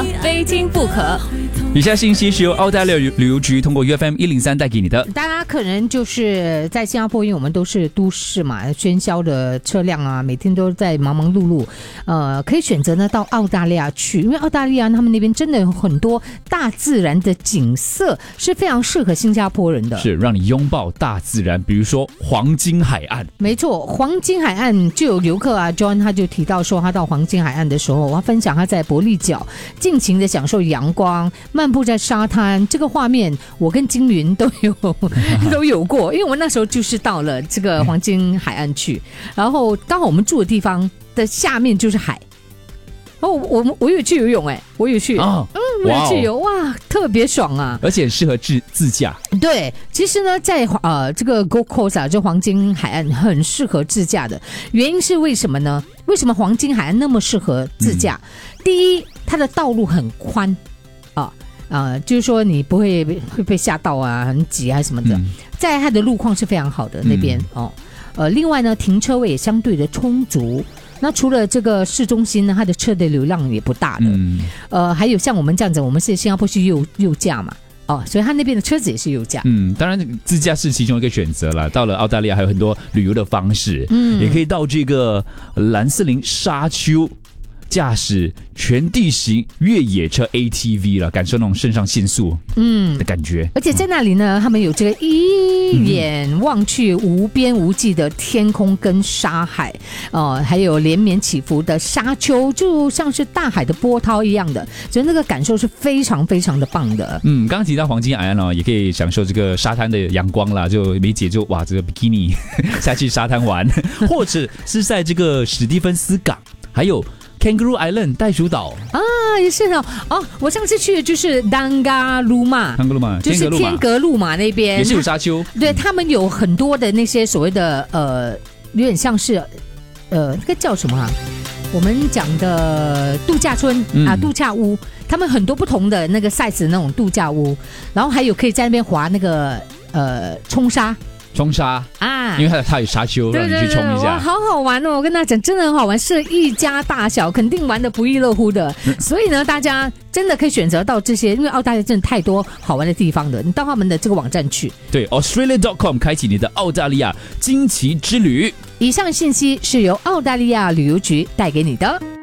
非听不可。 以下信息是由澳大利亚旅游局通过 UFM 103带给你的。 大家可能就是在新加坡，因为我们都是都市嘛，喧嚣的车辆啊，每天都在忙忙碌碌。可以选择呢到澳大利亚去，因为澳大利亚他们那边真的有很多大自然的景色，是非常适合新加坡人的。 是让你拥抱大自然，比如说黄金海岸。 没错，黄金海岸就有游客啊 ，John 他就提到说，他到黄金海岸的时候，他分享他在伯利角尽情的享受阳光，漫步在沙滩，这个画面我跟金云都有过，因为我那时候就是到了这个黄金海岸去，然后刚好我们住的地方的下面就是海。我有去游泳我有去，我有去游，哇，特别爽啊！ 而且适合自驾。 对，其实呢，在这个 Gold Coast 这黄金海岸很适合自驾的，原因是为什么呢？为什么黄金海岸那么适合自驾？第一，它的道路很宽就是说你不会被吓到啊，很挤啊什么的。再它的路况是非常好的那边另外呢，停车位也相对的充足。那除了这个市中心呢，它的车的流量也不大的。还有像我们这样子，我们是新加坡是右驾嘛，所以它那边的车子也是右驾。 当然自驾是其中一个选择了。到了澳大利亚还有很多旅游的方式，也可以到这个蓝斯林沙丘驾驶全地形越野车 ATV 了，感受那种肾上腺素的感觉。而且在那里呢，他们有这个一眼望去无边无际的天空跟沙海，还有连绵起伏的沙丘，就像是大海的波涛一样的，所以那个感受是非常非常的棒的。 刚刚提到黄金海岸也可以享受这个沙滩的阳光啦，就梅姐就哇这个比基尼下去沙滩玩，或者是在这个史蒂芬斯港，还有Kangaroo Island 袋鼠岛也是我上次去的就是丹嘎鲁马，就是天格鲁马那边也是有沙丘。 对，他们有很多的那些所谓的有点像是那个叫什么我们讲的度假村度假屋，他们很多不同的那个 size 的那种度假屋，然后还有可以在那边滑那个冲沙因为它有沙丘让你去冲一下。 哇，好好玩我跟大家讲，真的很好玩，是一家大小肯定玩的不亦乐乎的。所以呢，大家真的可以选择到这些，因为澳大利亚真的太多好玩的地方的，你到他们的这个网站去。 对 Australia.com 开启你的澳大利亚惊奇之旅。 以上信息是由澳大利亚旅游局带给你的。